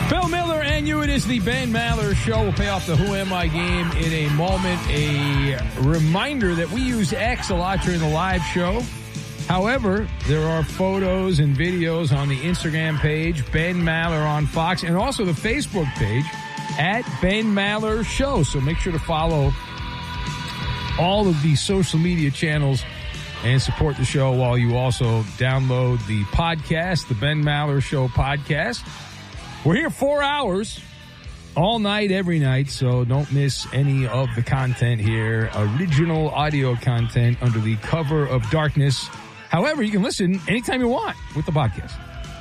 Bill Miller and you. It is the Ben Maller Show. We'll pay off the Who Am I game in a moment. A reminder that we use X a lot during the live show. However, there are photos and videos on the Instagram page, Ben Maller on Fox, and also the Facebook page at Ben Maller Show. So make sure to follow all of the social media channels and support the show while you also download the podcast, the Ben Maller Show podcast. We're here 4 hours, all night, every night, so don't miss any of the content here. Original audio content under the cover of darkness. However, you can listen anytime you want with the podcast.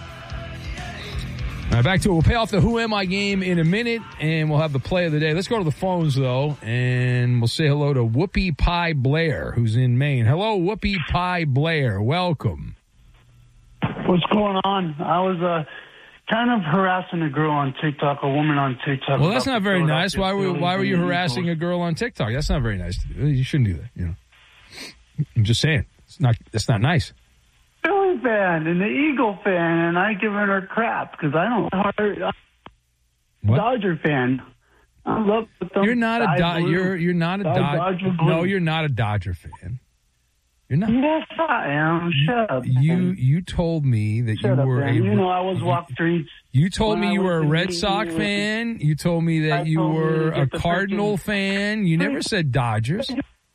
All right, back to it. We'll pay off the Who Am I game in a minute, and we'll have the play of the day. Let's go to the phones, though, and we'll say hello to Whoopi Pie Blair, who's in Maine. Hello, Whoopi Pie Blair. Welcome. What's going on? I was kind of harassing a girl on TikTok, a woman on TikTok. Well, that's not very nice. Why were you harassing a girl on TikTok? That's not very nice to do. You shouldn't do that, you know. I'm just saying. That's not nice. Philly fan and the Eagle fan, and I giving her crap because I don't heart. Dodger fan. I love them. You're not a you're not a Dodger. No, you're not a Dodger fan. You're not. Yes, I am. Shut up. You told me that you were a. You know, I was walk streets. You told me you were a Red Sox fan. You told me that you were a Cardinal fan. You never said Dodgers.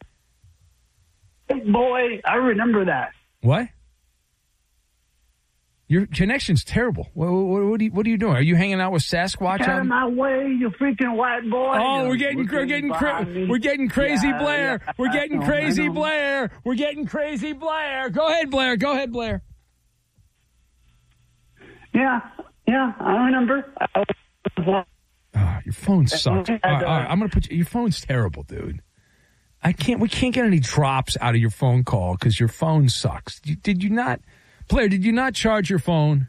Boy, I remember that. What? Your connection's terrible. What are you doing? Are you hanging out with Sasquatch? Get out of my way, you freaking white boy. Oh, we're getting crazy, Blair. We're getting crazy, Blair. We're getting crazy, Blair. Go ahead, Blair. Yeah, I remember. Your phone sucks. All right, I'm gonna put your phone's terrible, dude. We can't get any drops out of your phone call because your phone sucks. Did you not? Blair, did you not charge your phone?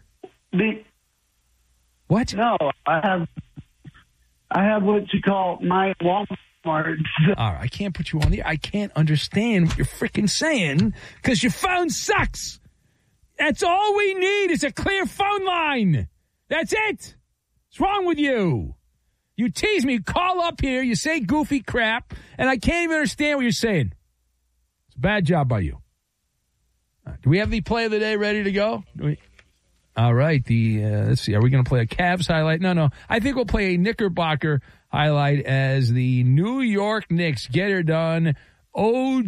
What? No, I have what you call my Walmart. All right, I can't put you on the. I can't understand what you're freaking saying because your phone sucks. That's all we need is a clear phone line. That's it. What's wrong with you? You tease me, call up here, you say goofy crap, and I can't even understand what you're saying. It's a bad job by you. Do we have the play of the day ready to go? All right. Let's see. Are we going to play a Cavs highlight? No. I think we'll play a Knickerbocker highlight as the New York Knicks get her done. OG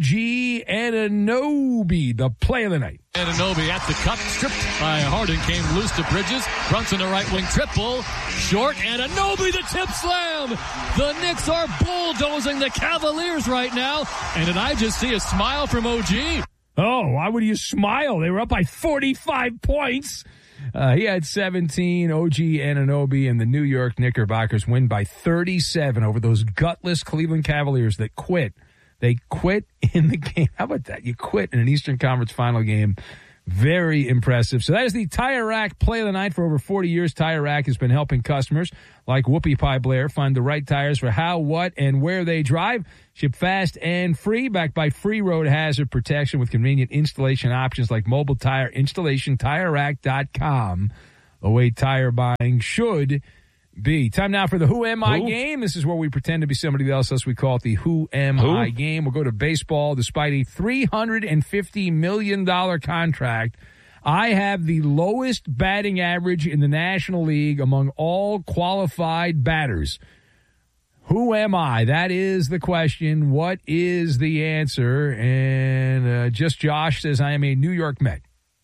Anunoby, the play of the night. Anunoby at the cup, stripped by Harden, came loose to Bridges. Brunson, the right wing triple. Short, Anunoby, the tip slam. The Knicks are bulldozing the Cavaliers right now. And did I just see a smile from OG? Oh, why would you smile? They were up by 45 points. He had 17. OG Anunoby and the New York Knickerbockers win by 37 over those gutless Cleveland Cavaliers that quit. They quit in the game. How about that? You quit in an Eastern Conference final game. Very impressive. So that is the Tire Rack play of the night. For over 40 years, Tire Rack has been helping customers like Whoopi Pie Blair find the right tires for how, what, and where they drive. Ship fast and free, backed by free road hazard protection with convenient installation options like mobile tire installation. TireRack.com. The way tire buying should be. Time now for the Who Am I game. This is where we pretend to be somebody else. Thus we call it the Who Am I game. We'll go to baseball. Despite a $350 million contract, I have the lowest batting average in the National League among all qualified batters. Who am I? That is the question. What is the answer? And just Josh says I am a New York Met.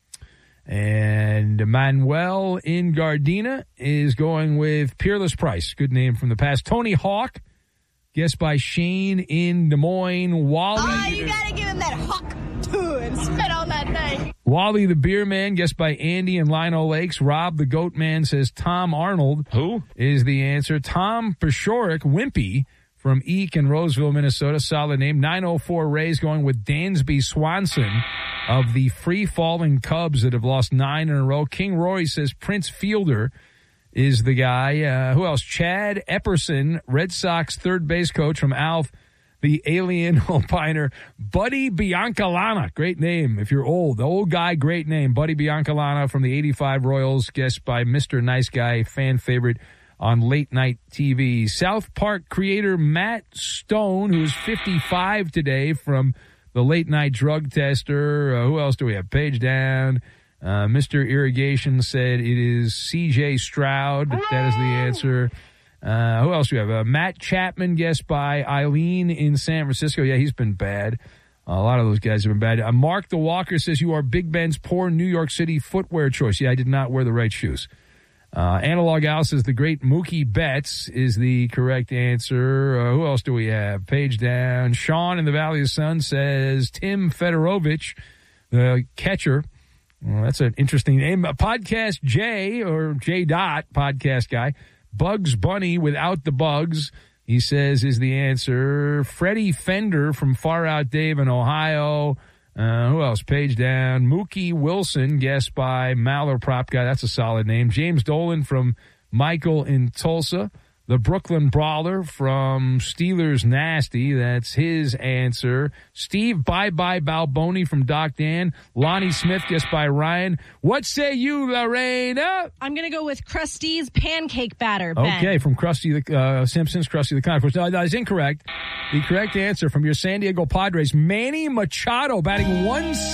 And Manuel in Gardena is going with Peerless Price. Good name from the past. Tony Hawk, guessed by Shane in Des Moines. Wally. Oh, you got to give him that hawk too and spit on that thing. Wally the Beer Man, guessed by Andy in Lino Lakes. Rob the Goat Man says Tom Arnold. Who? Is the answer. Tom Pashoric, Wimpy from Eek in Roseville, Minnesota. Solid name. 904 Rays going with Dansby Swanson of the free-falling Cubs that have lost 9 in a row. King Roy says Prince Fielder is the guy. Who else? Chad Epperson, Red Sox third base coach from Alf, the alien opiner. Buddy Biancalana, great name if you're old. The old guy, great name. Buddy Biancalana from the 85 Royals, guessed by Mr. Nice Guy, fan favorite. on late night TV. South Park creator Matt Stone, who's 55 today, from the late night drug tester. Who else do we have? Page down. Mr. Irrigation said it is C.J. Stroud. That is the answer. Who else do we have? Matt Chapman, guessed by Eileen in San Francisco. Yeah, he's been bad. A lot of those guys have been bad. Mark the Walker says you are Big Ben's poor New York City footwear choice. Yeah, I did not wear the right shoes. Analog Al says the great Mookie Betts is the correct answer. Who else do we have? Page down. Sean in the Valley of the Sun says Tim Fedorovich, the catcher. Well, that's an interesting name. Podcast J, or J. Podcast guy. Bugs Bunny without the bugs, he says, is the answer. Freddie Fender from Far Out Dave in Ohio. Who else? Page down. Mookie Wilson, guessed by Mallerprop guy. That's a solid name. James Dolan from Michael in Tulsa. The Brooklyn Brawler from Steelers Nasty. That's his answer. Steve Bye-Bye Balboni from Doc Dan. Lonnie Smith, guessed by Ryan. What say you, Lorena? I'm going to go with Krusty's pancake batter, Ben. Okay, from Krusty the Simpsons, Krusty the Conqueror. No, that is incorrect. The correct answer from your San Diego Padres, Manny Machado, batting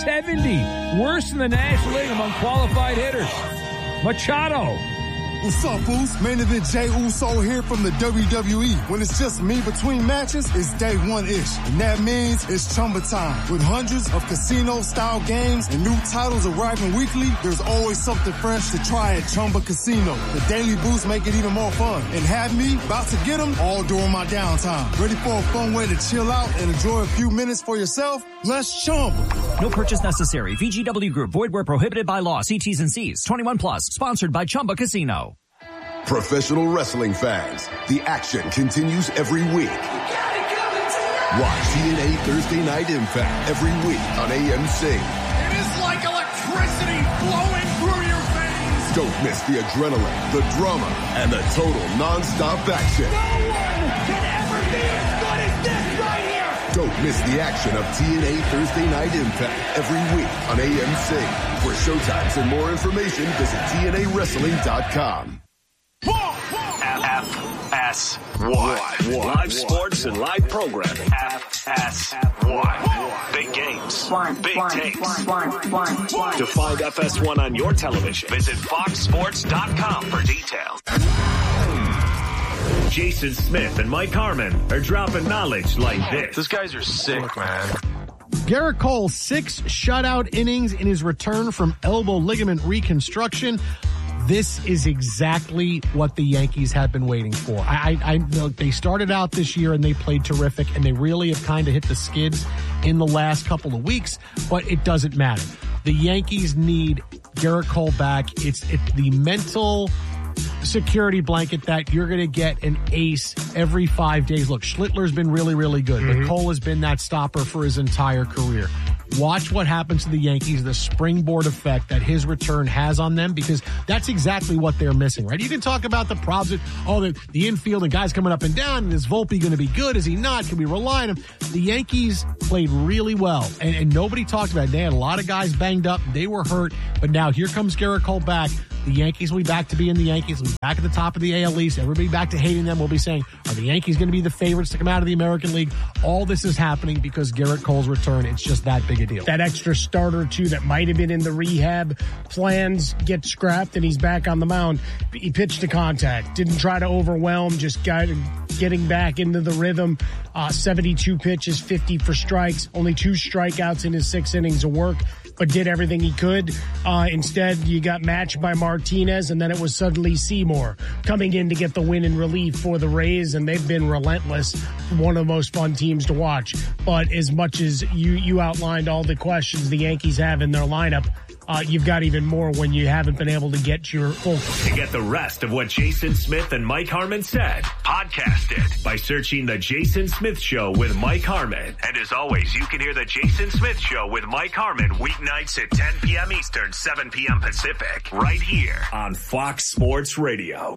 170. Worst in the National League among qualified hitters. Machado. What's up, fools? Main event Jay Uso here from the WWE. When it's just me between matches, it's day one-ish. And that means it's Chumba time. With hundreds of casino-style games and new titles arriving weekly, there's always something fresh to try at Chumba Casino. The daily boosts make it even more fun. And have me about to get them all during my downtime. Ready for a fun way to chill out and enjoy a few minutes for yourself? Let's Chumba. No purchase necessary. VGW Group. Void where prohibited by law. See T's and C's. 21 plus. Sponsored by Chumba Casino. Professional wrestling fans, the action continues every week. Watch TNA Thursday Night Impact every week on AMC. It is like electricity flowing through your veins. Don't miss the adrenaline, the drama, and the total non-stop action. No one can ever be as good as this right here. Don't miss the action of TNA Thursday Night Impact every week on AMC. For showtimes and more information, visit TNAWrestling.com. FS1. Live sports and live programming. FS1. Big games. Big takes. To find FS1 on your television, visit foxsports.com for details. Jason Smith and Mike Harmon are dropping knowledge like this. These guys are sick, man. Gerrit Cole, 6 shutout innings in his return from elbow ligament reconstruction. This is exactly what the Yankees have been waiting for. I know they started out this year and they played terrific, and they really have kind of hit the skids in the last couple of weeks, but it doesn't matter. The Yankees need Gerrit Cole back. It's the mental security blanket that you're going to get an ace every 5 days. Look, Schlittler's been really, really good, but Cole has been that stopper for his entire career. Watch what happens to the Yankees, the springboard effect that his return has on them, because that's exactly what they're missing, right? You can talk about the problems, the infield and guys coming up and down, and is Volpe going to be good? Is he not? Can we rely on him? The Yankees played really well, and nobody talked about it. They had a lot of guys banged up. They were hurt, but now here comes Gerrit Cole back. The Yankees will be back to being the Yankees. We'll be back at the top of the AL East. Everybody back to hating them. We'll be saying, are the Yankees going to be the favorites to come out of the American League? All this is happening because Gerrit Cole's return. It's just that big a deal. That extra starter, too, that might have been in the rehab plans get scrapped, and he's back on the mound. He pitched to contact. Didn't try to overwhelm, just getting back into the rhythm. 72 pitches, 50 for strikes. Only 2 strikeouts in his 6 innings of work, but did everything he could. Instead, you got matched by Martinez, and then it was suddenly Seymour coming in to get the win in relief for the Rays, and they've been relentless. One of the most fun teams to watch. But as much as you outlined all the questions the Yankees have in their lineup, you've got even more when you haven't been able to get your full. To get the rest of what Jason Smith and Mike Harmon said, podcast it by searching The Jason Smith Show with Mike Harmon. And as always, you can hear The Jason Smith Show with Mike Harmon weeknights at 10 p.m. Eastern, 7 p.m. Pacific, right here on Fox Sports Radio.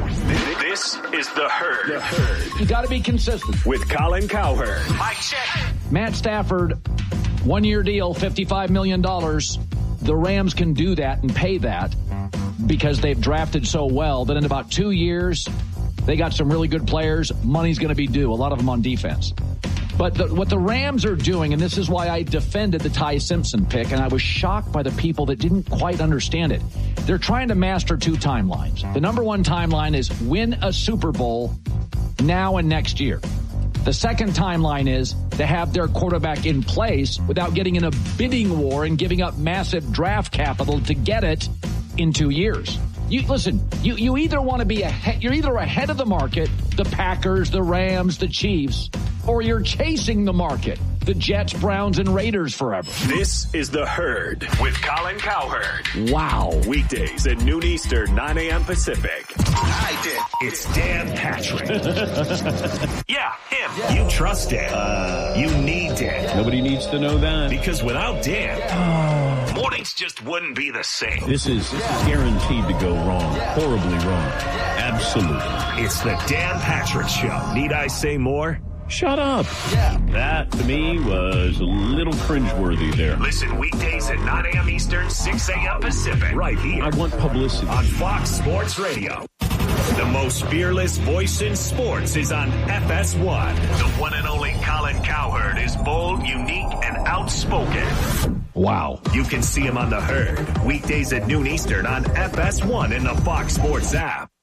This is The Herd. The Herd. You got to be consistent. With Colin Cowherd. Mike check. Matt Stafford, 1-year deal, $55 million. The Rams can do that and pay that because they've drafted so well that in about 2 years, They got some really good players. Money's going to be due, a lot of them on defense. But what the Rams are doing, and this is why I defended the Ty Simpson pick, and I was shocked by the people that didn't quite understand it. They're trying to master 2 timelines. The number 1 timeline is win a Super Bowl now and next year. The second timeline is to have their quarterback in place without getting in a bidding war and giving up massive draft capital to get it in 2 years. You either want to be you're either ahead of the market, the Packers, the Rams, the Chiefs, or you're chasing the market, the Jets, Browns, and Raiders forever. This is The Herd with Colin Cowherd. Wow. Weekdays at noon Eastern, 9 a.m. Pacific. It's Dan Patrick. Yeah, him. Yeah. You trust Dan. You need Dan. Nobody needs to know that. Because without Dan, mornings just wouldn't be the same. This is guaranteed to go wrong. Horribly wrong. Absolutely. It's the Dan Patrick Show. Need I say more? Shut up. Yeah. That, to me, was a little cringeworthy there. Listen weekdays at 9 a.m. Eastern, 6 a.m. Pacific. Right here. I want publicity. On Fox Sports Radio. The most fearless voice in sports is on FS1. The one and only Colin Cowherd is bold, unique, and outspoken. Wow. You can see him on The Herd. Weekdays at noon Eastern on FS1 in the Fox Sports app.